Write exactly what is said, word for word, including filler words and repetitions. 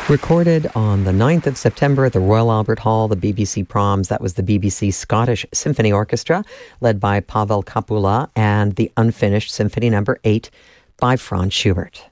Recorded on the ninth of September at the Royal Albert Hall, the B B C Proms. That was the B B C Scottish Symphony Orchestra, led by Pavel Kapula, and the Unfinished Symphony Number eight by Franz Schubert.